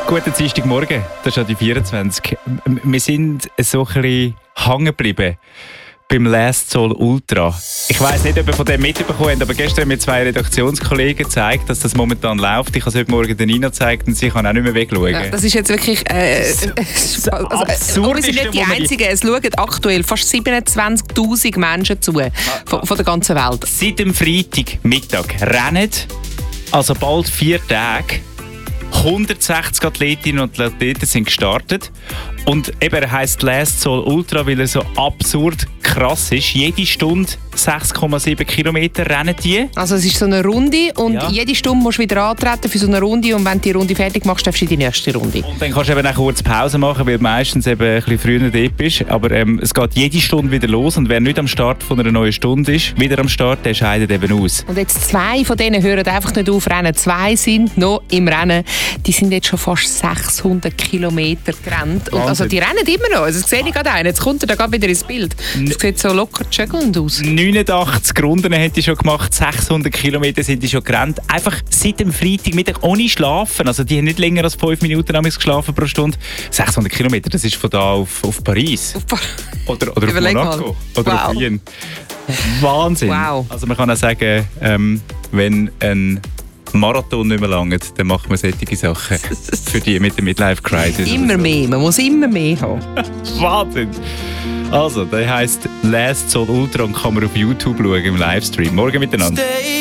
Guten Dienstagmorgen, das ist ja die 24. Wir sind so ein bisschen hängen geblieben beim Last Soul Ultra. Ich weiss nicht, ob ihr von dem mitbekommen habt, aber gestern haben mir 2 Redaktionskollegen gezeigt, dass das momentan läuft. Ich habe es heute Morgen der Nina gezeigt und sie kann auch nicht mehr wegschauen. Ja, das ist jetzt wirklich... wir sind nicht die Einzigen. Es schauen aktuell fast 27'000 Menschen zu von der ganzen Welt. Seit dem Freitagmittag rennen, also bald 4 Tage, 160 Athletinnen und Athleten sind gestartet. Und eben, er heisst Last Soul Ultra, weil er so absurd krass ist. Jede Stunde 6,7 Kilometer rennen die. Also es ist so eine Runde und jede Stunde musst du wieder antreten für so eine Runde und wenn du die Runde fertig machst, darfst du in die nächste Runde. Und dann kannst du eben auch kurz Pause machen, weil du meistens eben ein bisschen früher dort bist. Aber es geht jede Stunde wieder los und wer nicht am Start von einer neuen Stunde ist, wieder am Start, der scheidet eben aus. Und jetzt 2 von denen hören einfach nicht auf rennen. 2 sind noch im Rennen. Die sind jetzt schon fast 600 Kilometer gerannt. Und also die rennen immer noch. Also das sehe ich gerade einen. Jetzt kommt er da gerade wieder ins Bild. Das sieht so locker joggelnd aus. 89 Runden hat die schon gemacht, 600 Kilometer sind die schon gerannt. Einfach seit dem Freitagmittag ohne Schlafen. Also die haben nicht länger als 5 Minuten geschlafen pro Stunde. 600 Kilometer, das ist von da auf Paris. Oder auf Monaco. Oder auf Wien. Wahnsinn. Wow. Also man kann auch sagen, wenn ein Marathon nicht mehr langt, dann macht man solche Sachen für die mit der Midlife-Crisis. Immer mehr, man muss immer mehr haben. Wahnsinn! Also, der heisst Last Soul Ultra und kann man auf YouTube schauen im Livestream. Morgen miteinander.